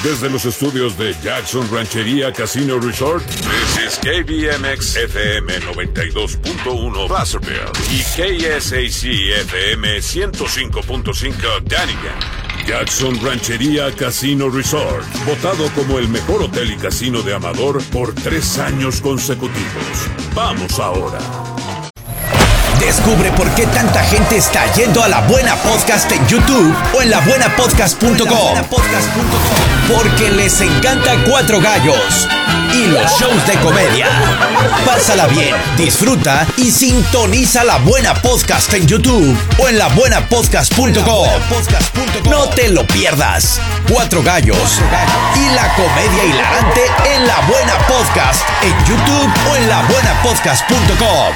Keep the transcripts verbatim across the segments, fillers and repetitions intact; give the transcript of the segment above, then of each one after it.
Desde los estudios de Jackson Ranchería Casino Resort, this is K B M X F M noventa y dos punto uno Placerville y K S A C F M ciento cinco punto cinco Dunnigan. Jackson Ranchería Casino Resort, votado como el mejor hotel y casino de Amador por tres años consecutivos. Vamos ahora. Descubre por qué tanta gente está yendo a La Buena Podcast en YouTube o en la buena podcast punto com. Porque les encanta Cuatro Gallos y los shows de comedia. Pásala bien, disfruta y sintoniza La Buena Podcast en YouTube o en la buena podcast punto com. No te lo pierdas. Cuatro Gallos y la comedia hilarante en La Buena Podcast en YouTube o en la buena podcast punto com.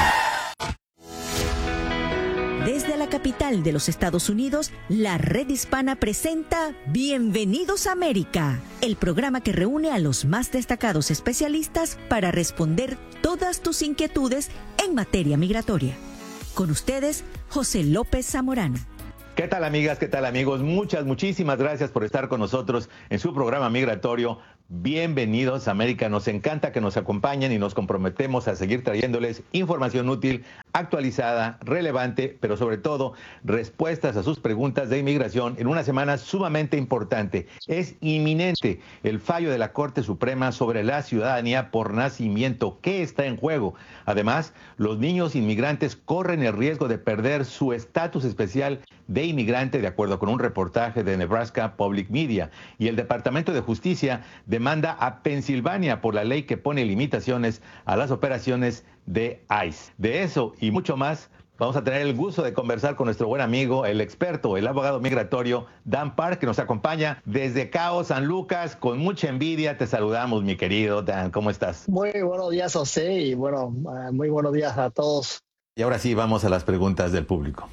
Desde la capital de los Estados Unidos, la Red Hispana presenta Bienvenidos a América, el programa que reúne a los más destacados especialistas para responder todas tus inquietudes en materia migratoria. Con ustedes, José López Zamorano. ¿Qué tal, amigas? ¿Qué tal, amigos? Muchas, muchísimas gracias por estar con nosotros en su programa migratorio. Bienvenidos a América. Nos encanta que nos acompañen y nos comprometemos a seguir trayéndoles información útil, actualizada, relevante, pero sobre todo respuestas a sus preguntas de inmigración en una semana sumamente importante. Es inminente el fallo de la Corte Suprema sobre la ciudadanía por nacimiento. ¿Qué está en juego? Además, los niños inmigrantes corren el riesgo de perder su estatus especial de inmigrante, de acuerdo con un reportaje de Nebraska Public Media. Y el Departamento de Justicia demanda a Pensilvania por la ley que pone limitaciones a las operaciones de ICE. De eso y mucho más vamos a tener el gusto de conversar con nuestro buen amigo, el experto, el abogado migratorio Dan Park, que nos acompaña desde Cabo San Lucas. Con mucha envidia te saludamos, mi querido Dan. ¿Cómo estás? Muy buenos días, José, y bueno, muy buenos días a todos. Y ahora sí, vamos a las preguntas del público.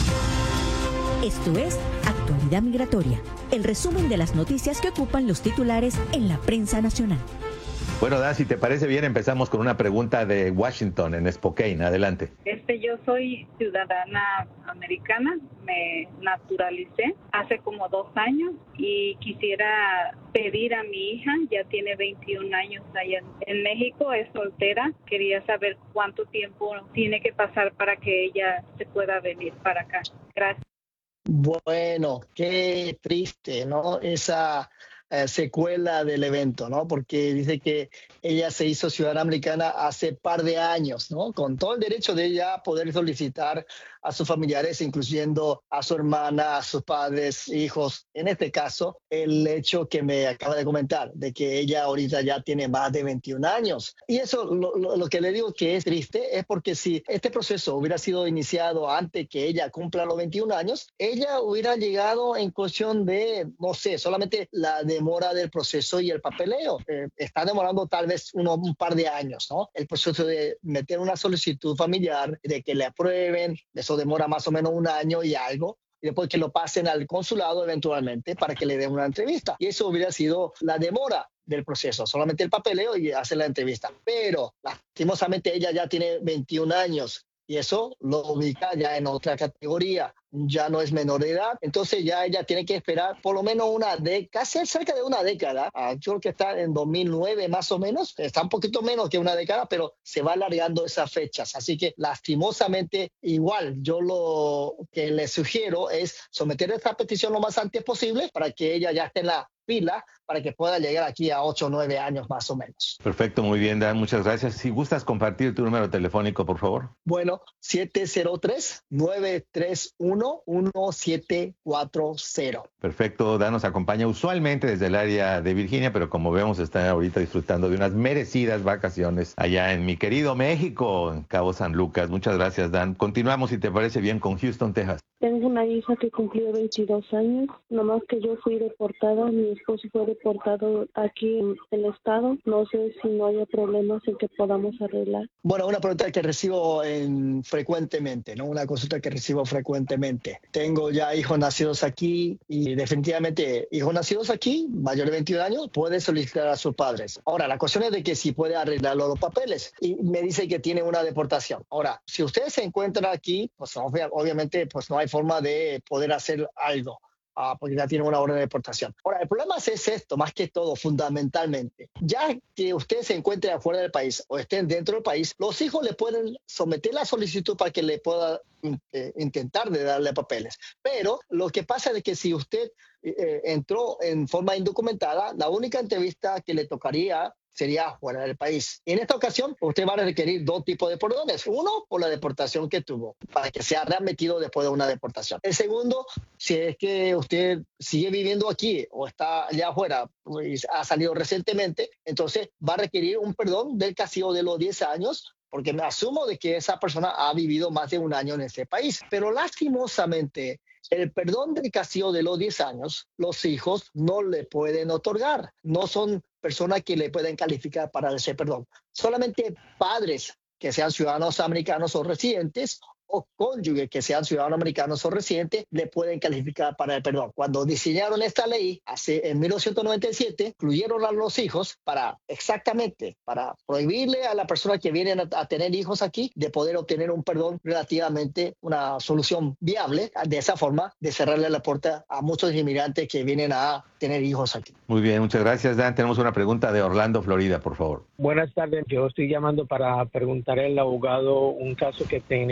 Esto es Actualidad Migratoria, el resumen de las noticias que ocupan los titulares en la prensa nacional. Bueno, Dan, si te parece bien, empezamos con una pregunta de Washington, en Spokane. Adelante. Este, yo soy ciudadana americana, me naturalicé hace como dos años y quisiera pedir a mi hija, ya tiene veintiún años allá en México, es soltera, quería saber cuánto tiempo tiene que pasar para que ella se pueda venir para acá. Gracias. Bueno, qué triste, ¿no? Esa eh, secuela del evento, ¿no? Porque dice que ella se hizo ciudadana americana hace par de años, ¿no? Con todo el derecho de ella a poder solicitar a sus familiares, incluyendo a su hermana, a sus padres, hijos. En este caso, el hecho que me acaba de comentar, de que ella ahorita ya tiene más de veintiún años. Y eso, lo, lo, lo que le digo que es triste, es porque si este proceso hubiera sido iniciado antes que ella cumpla los veintiún años, ella hubiera llegado en cuestión de, no sé, solamente la demora del proceso y el papeleo. Eh, está demorando tal vez uno, un par de años, ¿no? El proceso de meter una solicitud familiar, de que le aprueben, eso demora más o menos un año y algo, y después que lo pasen al consulado eventualmente para que le den una entrevista. Y eso hubiera sido la demora del proceso, solamente el papeleo y hacer la entrevista. Pero lastimosamente ella ya tiene veintiún años y eso lo ubica ya en otra categoría. Ya no es menor de edad, entonces ya ella tiene que esperar por lo menos una década, casi cerca de una década. Uh, yo creo que está en dos mil nueve más o menos, está un poquito menos que una década, pero se va alargando esas fechas. Así que lastimosamente, igual, yo lo que le sugiero es someter esta petición lo más antes posible para que ella ya esté en la fila para que pueda llegar aquí a ocho o nueve años más o menos. Perfecto, muy bien, Dan, muchas gracias. Si gustas compartir tu número telefónico, por favor. Bueno, siete cero tres, nueve tres uno, uno siete cuatro cero. Perfecto, Dan nos acompaña usualmente desde el área de Virginia, pero como vemos está ahorita disfrutando de unas merecidas vacaciones allá en mi querido México, en Cabo San Lucas. Muchas gracias, Dan. Continuamos, si te parece bien, con Houston, Texas. Tengo una hija que cumplió veintidós años, nomás que yo fui deportada, mi esposo fue deportado aquí en el estado. No sé si no haya problemas en que podamos arreglar. Bueno, una pregunta que recibo en, frecuentemente, ¿no? Una consulta que recibo frecuentemente. Tengo ya hijos nacidos aquí y definitivamente hijos nacidos aquí, mayor de veintiún años, puede solicitar a sus padres. Ahora, la cuestión es de que si puede arreglar los papeles y me dice que tiene una deportación. Ahora, si ustedes se encuentran aquí, pues obvia, obviamente pues no hay forma de poder hacer algo. uh, porque ya tienen una orden de deportación. Ahora, el problema es esto, más que todo, fundamentalmente. Ya que usted se encuentre afuera del país o estén dentro del país, los hijos le pueden someter la solicitud para que le pueda eh, intentar de darle papeles. Pero lo que pasa es que si usted eh, entró en forma indocumentada, la única entrevista que le tocaría sería fuera del país. En esta ocasión, usted va a requerir dos tipos de perdones. Uno, por la deportación que tuvo, para que sea readmitido después de una deportación. El segundo, si es que usted sigue viviendo aquí o está allá afuera y ha salido recientemente, entonces va a requerir un perdón del castigo de los diez años, porque me asumo de que esa persona ha vivido más de un año en ese país. Pero lastimosamente, el perdón del castigo de los diez años, los hijos no le pueden otorgar. No son personas que le pueden calificar para ese perdón. Solamente padres que sean ciudadanos americanos o residentes o cónyuges que sean ciudadanos americanos o residentes le pueden calificar para el perdón. Cuando diseñaron esta ley hace en mil novecientos noventa y siete, incluyeron a los hijos para exactamente para prohibirle a la persona que vienen a, a tener hijos aquí de poder obtener un perdón relativamente una solución viable, de esa forma de cerrarle la puerta a muchos inmigrantes que vienen a tener hijos aquí. Muy bien, muchas gracias, Dan. Tenemos una pregunta de Orlando, Florida, por favor. Buenas tardes, yo estoy llamando para preguntarle al abogado un caso que tenemos